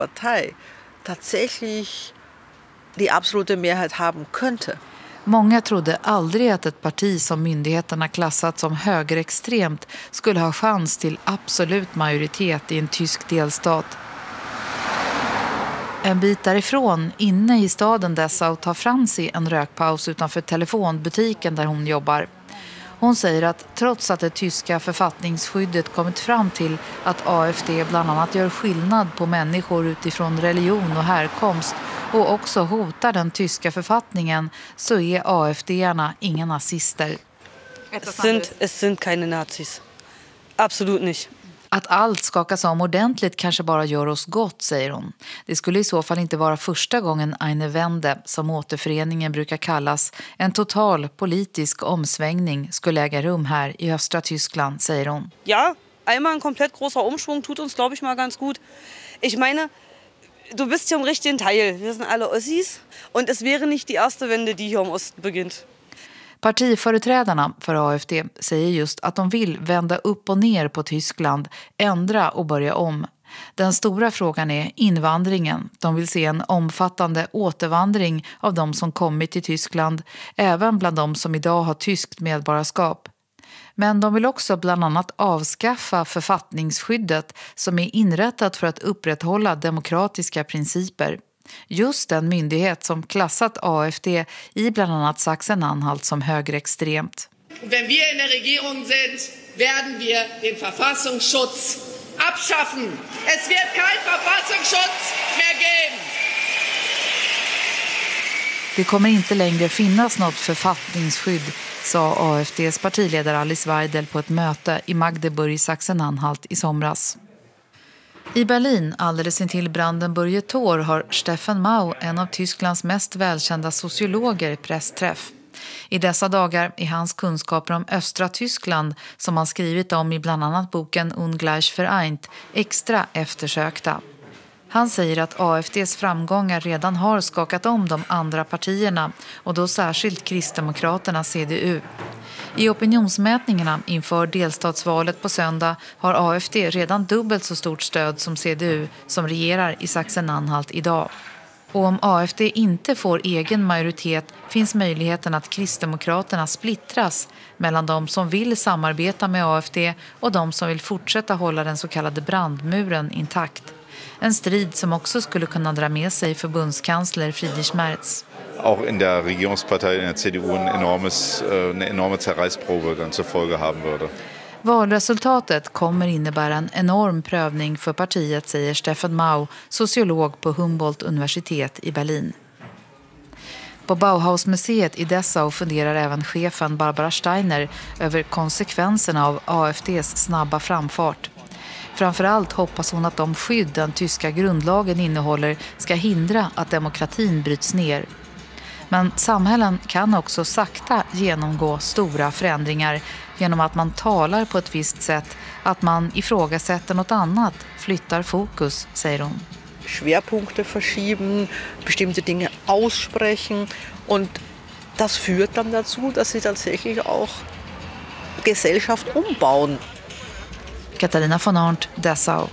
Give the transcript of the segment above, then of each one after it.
Partei tatsächlich die absolute Mehrheit haben könnte. Många trodde aldrig att ett parti som myndigheterna klassat som högerextremt skulle ha chans till absolut majoritet i en tysk delstat. En bit därifrån, inne i staden Dessau, tar Franzi en rökpaus utanför telefonbutiken där hon jobbar. Hon säger att trots att det tyska författningsskyddet kommit fram till att AfD bland annat gör skillnad på människor utifrån religion och härkomst och också hotar den tyska författningen, så är AfD-arna inga nazister. Es sind keine Nazis. Absolut nicht. Att allt skakas om ordentligt kanske bara gör oss gott, säger hon. Det skulle i så fall inte vara första gången eine Wende, som återföreningen brukar kallas, en total politisk omsvängning skulle äga rum här i östra Tyskland, säger hon. Ja, einmal en komplett großer Umschwung tut uns, glaube ich, mal ganz gut. Ich meine, du bist hier im richtigen Teil. Wir sind alle Ossis und es wäre nicht die erste Wende, die hier im Osten beginnt. Partiföreträdarna för AfD säger just att de vill vända upp och ner på Tyskland, ändra och börja om. Den stora frågan är invandringen. De vill se en omfattande återvandring av de som kommit till Tyskland, även bland de som idag har tyskt medborgarskap. Men de vill också bland annat avskaffa författningsskyddet som är inrättat för att upprätthålla demokratiska principer. Just den myndighet som klassat AfD i bland annat Sachsen-Anhalt som högerextremt. Wenn wir in der Regierung sind, werden wir den Verfassungsschutz abschaffen. Es wird kein Verfassungsschutz mehr geben. Det kommer inte längre finnas något författningsskydd, sa AfDs partiledare Alice Weidel på ett möte i Magdeburg i Sachsen-Anhalt i somras. I Berlin, alldeles intill Brandenburger Tor, har Steffen Mau, en av Tysklands mest välkända sociologer, pressträff. I dessa dagar är hans kunskaper om östra Tyskland, som han skrivit om i bland annat boken Ungleich vereint, extra eftersökta. Han säger att AfDs framgångar redan har skakat om de andra partierna, och då särskilt Kristdemokraterna CDU. I opinionsmätningarna inför delstatsvalet på söndag har AfD redan dubbelt så stort stöd som CDU, som regerar i Sachsen-Anhalt idag. Och om AfD inte får egen majoritet finns möjligheten att Kristdemokraterna splittras mellan de som vill samarbeta med AfD och de som vill fortsätta hålla den så kallade brandmuren intakt. En strid som också skulle kunna dra med sig förbundskansler Friedrich Merz. Auch in der Regierungspartei, in der CDU, eine enorme Zerreißprobe dann zur Folge haben würde. Valresultatet kommer innebära en enorm prövning för partiet, säger Steffen Mau, sociolog på Humboldt-universitet i Berlin. På Bauhausmuseet i Dessau funderar även chefen Barbara Steiner över konsekvenserna av AfDs snabba framfart. Framförallt hoppas hon att de skydd den tyska grundlagen innehåller ska hindra att demokratin bryts ner. Men samhällen kan också sakta genomgå stora förändringar genom att man talar på ett visst sätt, att man ifrågasätter något annat, flyttar fokus, säger hon. Schwerpunkte verschieben, bestimmte Dinge aussprechen und das führt dann dazu, dass sie tatsächlich auch Gesellschaft umbauen. Katarina von Arndt, Dessau.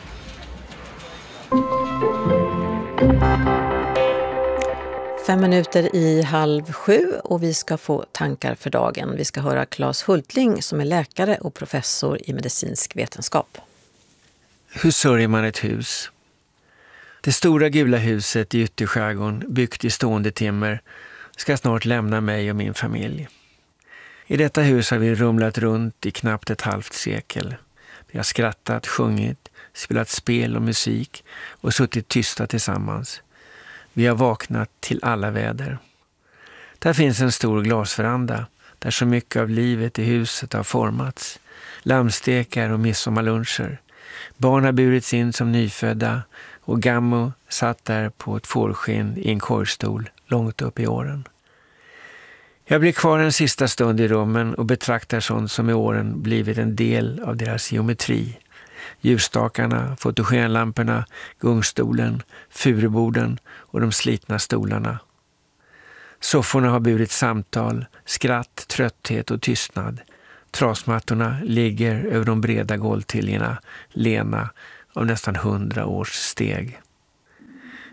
Fem minuter i 6:30 och vi ska få tankar för dagen. Vi ska höra Claes Hultling som är läkare och professor i medicinsk vetenskap. Hur sörjer man ett hus? Det stora gula huset i ytterskärgården, byggt i stående timmer, ska snart lämna mig och min familj. I detta hus har vi rumlat runt i knappt ett halvt sekel. Vi har skrattat, sjungit, spelat spel och musik och suttit tysta tillsammans. Vi har vaknat till alla väder. Där finns en stor glasveranda där så mycket av livet i huset har formats. Lammstekar och midsommarluncher. Barn har burits in som nyfödda och Gammo satt där på ett fårskinn i en korgstol långt upp i åren. Jag blir kvar en sista stund i rummen och betraktar sånt som i åren blivit en del av deras geometri. Ljusstakarna, fotogenlamporna, gungstolen, furuborden och de slitna stolarna. Sofforna har burit samtal, skratt, trötthet och tystnad. Trasmattorna ligger över de breda golvtiljorna, lena av nästan 100 års steg.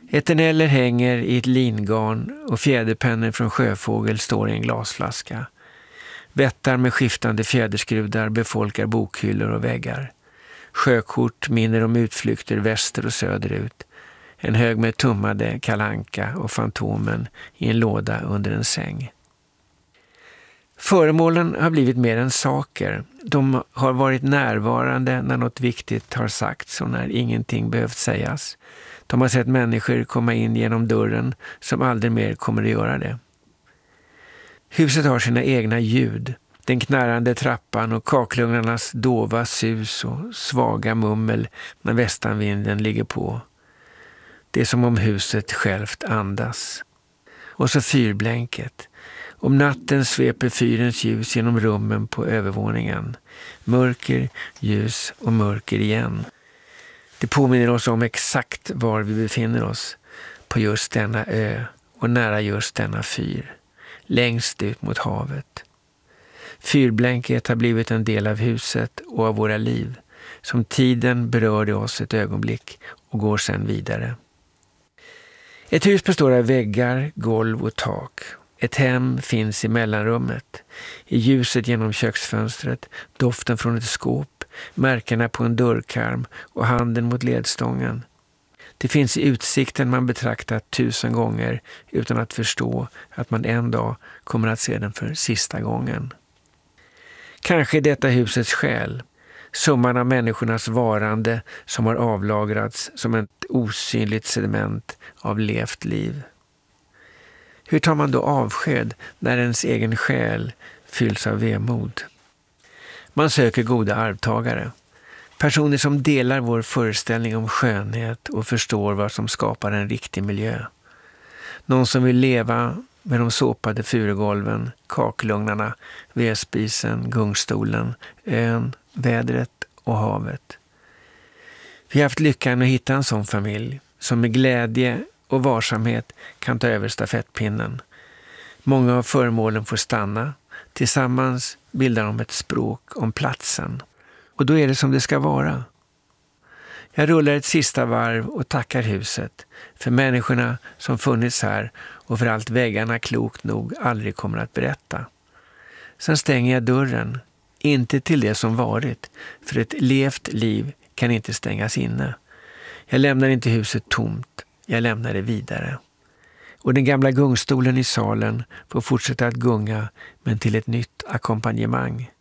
Eterneller hänger i ett lingarn och fjäderpennor från sjöfågel står i en glasflaska. Vättar med skiftande fjäderskrudar befolkar bokhyllor och väggar. Sjökort minner om utflykter väster och söderut. En hög med tummade kalanka och fantomen i en låda under en säng. Föremålen har blivit mer än saker. De har varit närvarande när något viktigt har sagts och när ingenting behövt sägas. De har sett människor komma in genom dörren som aldrig mer kommer att göra det. Huset har sina egna ljud. Den knarrande trappan och kakelugnarnas dova sus och svaga mummel när västanvinden ligger på. Det är som om huset självt andas. Och så fyrblänket. Om natten sveper fyrens ljus genom rummen på övervåningen. Mörker, ljus och mörker igen. Det påminner oss om exakt var vi befinner oss. På just denna ö och nära just denna fyr. Längst ut mot havet. Fyrblänket har blivit en del av huset och av våra liv. Som tiden berörde oss ett ögonblick och går sedan vidare. Ett hus består av väggar, golv och tak. Ett hem finns i mellanrummet. I ljuset genom köksfönstret, doften från ett skåp, märkena på en dörrkarm och handen mot ledstången. Det finns i utsikten man betraktat 1000 gånger utan att förstå att man en dag kommer att se den för sista gången. Kanske är detta husets själ, summan av människornas varande som har avlagrats som ett osynligt sediment av levt liv. Hur tar man då avsked när ens egen själ fylls av vemod? Man söker goda arvtagare. Personer som delar vår föreställning om skönhet och förstår vad som skapar en riktig miljö. Någon som vill leva med de såpade furugolven, kakelugnarna, vedspisen, gungstolen, ön, vädret och havet. Vi har haft lyckan att hitta en sån familj som med glädje och varsamhet kan ta över stafettpinnen. Många av föremålen får stanna. Tillsammans bildar de ett språk om platsen. Och då är det som det ska vara. Jag rullar ett sista varv och tackar huset för människorna som funnits här och för allt väggarna klokt nog aldrig kommer att berätta. Sen stänger jag dörren, inte till det som varit, för ett levt liv kan inte stängas inne. Jag lämnar inte huset tomt, jag lämnar det vidare. Och den gamla gungstolen i salen får fortsätta att gunga, men till ett nytt ackompanjemang.